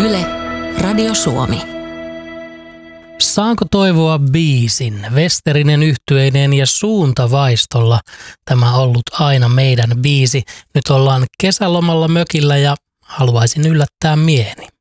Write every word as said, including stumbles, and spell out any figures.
Yle, Radio Suomi. Saanko toivoa biisin? Westerinen yhtyeineen ja suuntavaistolla tämä on ollut aina meidän biisi. Nyt ollaan kesälomalla mökillä ja haluaisin yllättää mieheni.